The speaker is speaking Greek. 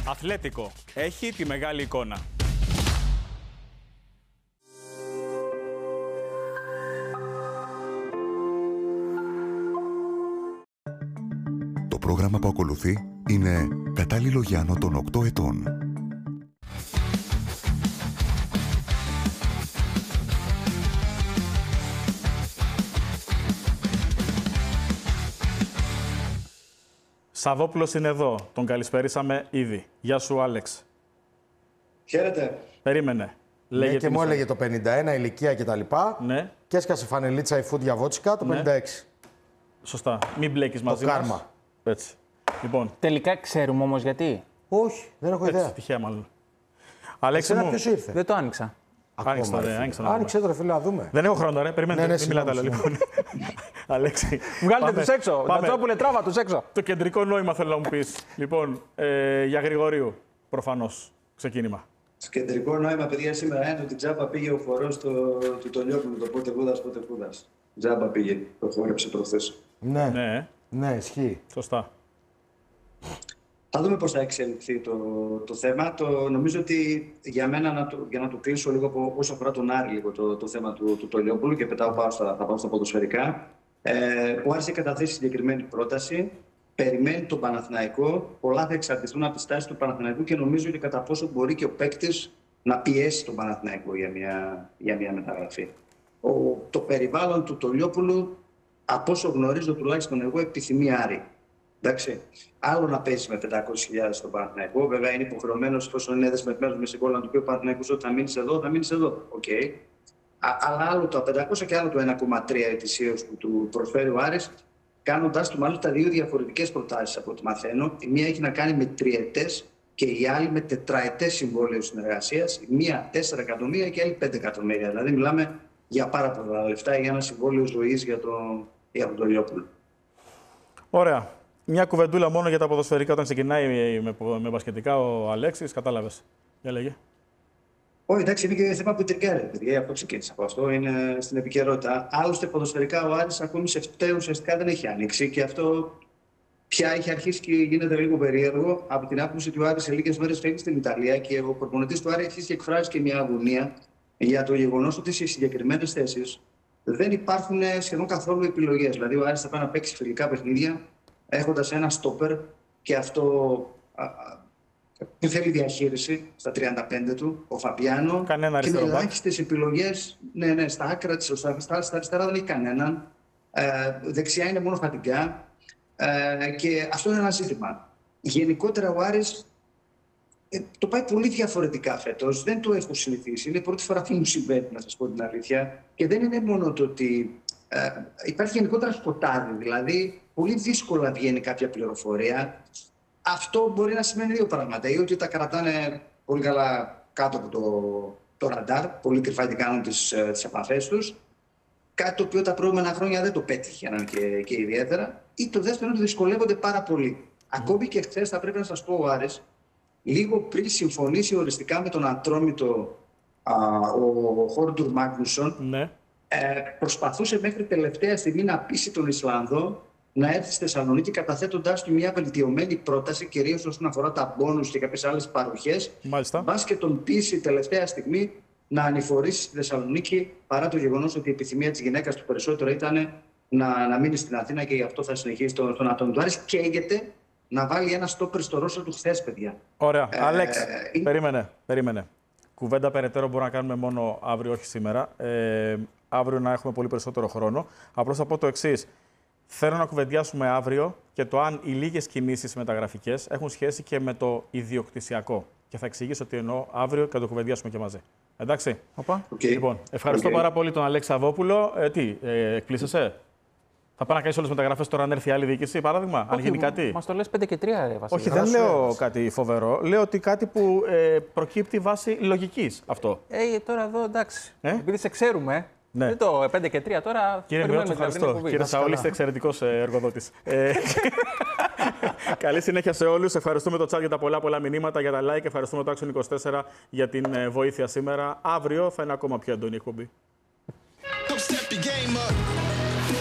Αθλέτικο. Έχει τη μεγάλη εικόνα. Το πρόγραμμα που ακολουθεί είναι κατάλληλο για άνω των 8 ετών. Σαββόπουλος είναι εδώ. Τον καλησπέρισαμε ήδη. Γεια σου, Άλεξ. Χαίρετε. Περίμενε. Ναι, και μου έλεγε το 51, ηλικία κτλ. Ναι. Και έσκασε φανελίτσα η Φούντια Βότσικα το 56. Σωστά. Μην μπλέκεις μαζί μας. Κάρμα. Έτσι. Λοιπόν. Τελικά ξέρουμε όμως γιατί. Όχι, δεν έχω ιδέα. Τυχαία μάλλον. Αλέξη Εσένα μου. ποιος ήρθε? Δεν το άνοιξα. Άνοιξε το, φίλε, να δούμε. Δεν έχω χρόνο, ρε. Περιμένετε. Ναι, Μην μιλάτε άλλο, λοιπόν. Αλέξη. Βγάλτε τους έξω. Γκατσόπουλε, τράβα τους έξω. Το κεντρικό νόημα θέλω να μου πεις. Λοιπόν, για Γρηγορίου, προφανώς, ξεκίνημα. Το κεντρικό νόημα, παιδιά, σήμερα είναι ότι τζάμπα πήγε ο φορός του Τολιόπουλου, το πότε κούδας. Τζάμπα πήγε, το χόρεψε προχθές. Ναι, ισχύει. Σωστά. Θα δούμε πώς θα εξελιχθεί το θέμα. Νομίζω ότι για μένα, για να το κλείσω λίγο όσο αφορά τον Άρη, λίγο το θέμα του Τολιόπουλου και θα πάω στα ποδοσφαιρικά. Ο Άρης έχει καταθέσει συγκεκριμένη πρόταση. Περιμένει τον Παναθηναϊκό. Πολλά θα εξαρτηθούν από τη στάση του Παναθηναϊκού και νομίζω ότι κατά πόσο μπορεί και ο παίκτης να πιέσει τον Παναθηναϊκό για μια μεταγραφή. Το περιβάλλον του Τολιόπουλου, από όσο γνωρίζω τουλάχιστον εγώ, επιθυμεί Άρη. Εντάξει. Άλλο να παίζει με 500.000 στον Παναθηναϊκό. Βέβαια είναι υποχρεωμένος, εφόσον είναι δεσμευμένος με συμβόλαιο, να του πει ο Παναθηναϊκός ότι θα μείνει εδώ, θα μείνει εδώ. Okay. Αλλά άλλο το 500 και άλλο το 1,3 ετησίως που του προσφέρει ο Άρης, κάνοντάς του μάλιστα δύο διαφορετικές προτάσεις από ό,τι μαθαίνω. Η μία έχει να κάνει με τριετές και η άλλη με τετραετές συμβόλαιο συνεργασίας. Η μία 4 εκατομμύρια και η άλλη 5 εκατομμύρια. Δηλαδή μιλάμε για πάρα πολλά λεφτά για ένα συμβόλαιο ζωής για τον Τολιόπουλο. Ωραία. Μια κουβεντούλα μόνο για τα ποδοσφαιρικά όταν ξεκινάει με μπασκετικά ο Αλέξης. Κατάλαβες. Για λέγε. Όχι, εντάξει, είναι και θέμα που τρικάρει, παιδιά. Αυτό ξεκίνησα από αυτό. Είναι στην επικαιρότητα. Άλλωστε, ποδοσφαιρικά ο Άρης ακόμη σε φταίο ουσιαστικά δεν έχει ανοίξει και αυτό πια έχει αρχίσει και γίνεται λίγο περίεργο από την άποψη ότι ο Άρης σε λίγες μέρες φεύγει στην Ιταλία και ο προπονητής του Άρη έχει και εκφράσει και μια αγωνία για το γεγονός ότι σε συγκεκριμένες θέσεις δεν υπάρχουν σχεδόν καθόλου επιλογές. Δηλαδή, ο Άρης θα πάει να παίξει φιλικά παιχνίδια έχοντας ένα στόπερ και αυτό. Δεν θέλει διαχείριση στα 35 του, ο Φαπιάνο. Κανένα και με ελάχιστες επιλογές. Ναι, στα άκρα της, στα αριστερά δεν έχει κανέναν. Δεξιά είναι μόνο Φατιγκά. Και αυτό είναι ένα ζήτημα. Γενικότερα ο Άρης το πάει πολύ διαφορετικά φέτος. Δεν το έχω συνηθίσει. Είναι η πρώτη φορά που μου συμβαίνει, να σας πω την αλήθεια. Και δεν είναι μόνο το ότι υπάρχει γενικότερα σκοτάδι. Δηλαδή, πολύ δύσκολα βγαίνει κάποια πληροφορία. Αυτό μπορεί να σημαίνει δύο πράγματα. Ή ότι τα κρατάνε πολύ καλά κάτω από το ραντάρ, πολύ κρυφά και κάνουν τις επαφές τους. Κάτι το οποίο τα προηγούμενα χρόνια δεν το πέτυχαν και ιδιαίτερα. Ή το δεύτερο είναι ότι δυσκολεύονται πάρα πολύ. Ακόμη και χθες, θα πρέπει να σας πω, ο Άρης, λίγο πριν συμφωνήσει οριστικά με τον Ατρόμητο ο Χόρντουρ Μάγνουσον, ναι, προσπαθούσε μέχρι τελευταία στιγμή να πείσει τον Ισλανδό να έρθει στη Θεσσαλονίκη καταθέτοντάς του μια βελτιωμένη πρόταση, κυρίως όσον αφορά τα μπόνους και κάποιες άλλες παροχές. Μπας και τον πείσει τελευταία στιγμή να ανηφορήσει στη Θεσσαλονίκη, παρά το γεγονός ότι η επιθυμία της γυναίκας του περισσότερο ήταν να μείνει στην Αθήνα και γι' αυτό θα συνεχίσει τον Ατόμο του Άρης. Καίγεται να βάλει ένα στόπερ στο ρόστερ του χθες, παιδιά. Ωραία. Αλέξη, περίμενε. Κουβέντα περαιτέρω μπορούμε να κάνουμε μόνο αύριο, όχι σήμερα. Αύριο να έχουμε πολύ περισσότερο χρόνο. Απλώς θα πω το εξής. Θέλω να κουβεντιάσουμε αύριο και το αν οι λίγες κινήσεις μεταγραφικές έχουν σχέση και με το ιδιοκτησιακό. Και θα εξηγήσω τι εννοώ αύριο και θα το κουβεντιάσουμε και μαζί. Εντάξει. Λοιπόν, ευχαριστώ πάρα πολύ τον Αλέξη Σαββόπουλο. Εκπλήσεσαι. Θα πάει να κάνει όλες τις μεταγραφές τώρα αν έρθει άλλη διοίκηση, παράδειγμα, αν γίνει κάτι. Μας το λες 5 και 3, Βασίλη. Όχι, δεν λέω κάτι φοβερό. Λέω ότι κάτι που προκύπτει βάσει λογικής αυτό. Τώρα εδώ εντάξει. Επειδή σε ξέρουμε. Ναι. Δεν το 5 και 3 τώρα. Κύριε Μιώτσο, ευχαριστώ. Κύριε Σαόλη, είστε εξαιρετικός εργοδότης. Καλή συνέχεια σε όλους. Ευχαριστούμε το chat για τα πολλά μηνύματα, για τα like. Ευχαριστούμε το Action 24 για την βοήθεια σήμερα. Αύριο θα είναι ακόμα πιο έντονη η εκπομπή.